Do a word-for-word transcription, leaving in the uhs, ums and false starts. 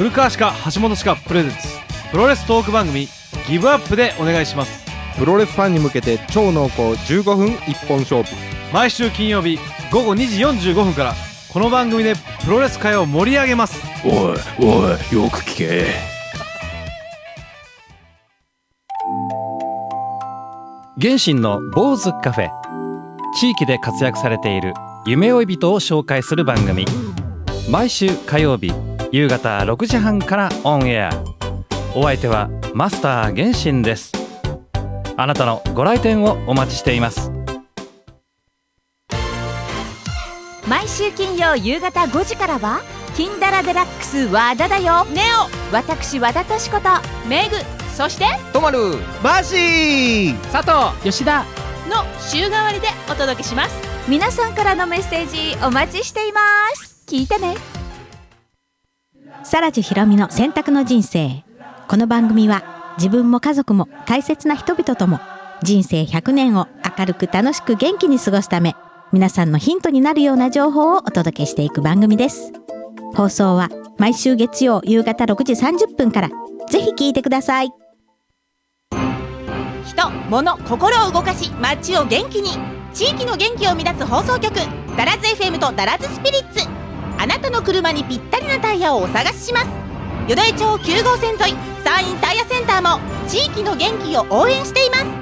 古川歯科橋本歯科プレゼンツプロレストーク番組ギブアップでお願いします。 プロレスファンに向けて超濃厚じゅうごふん一本勝負、 毎週金曜日ごごにじよんじゅうごふんからこの番組でプロレス界を盛り上げます。 おいおい、よく聞け。 原神の坊主カフェ、地域で活躍されている夢追い人を紹介する番組、毎週火曜日夕方ろくじはんからオンエア。お相手はマスター原神です。あなたのご来店をお待ちしています。 毎週金曜夕方ごじからは金ダラデラックス和田だよ。ネオ、私和田敏子とメグ、そしてとまる、マシー、 佐藤、吉田の週替わりでお届けします。 皆さんからのメッセージお待ちしています。聞いてね。さらじひろみの選択の人生。この番組は自分も家族も大切な人々とも人生ひゃくねんを明るく楽しく元気に過ごすため、皆さんのヒントになるような情報をお届けしていく番組です。放送は毎週月曜夕方ろくじさんじゅっぷんから。ぜひ聞いてください。 人、物、心を動かし街を元気に、地域の元気を乱す放送局、ダラズ エフエム とダラズスピリッツ。あなたの車にぴったりなタイヤをお探しします。淀江町きゅう号線沿い山陰タイヤセンターも地域の元気を応援しています。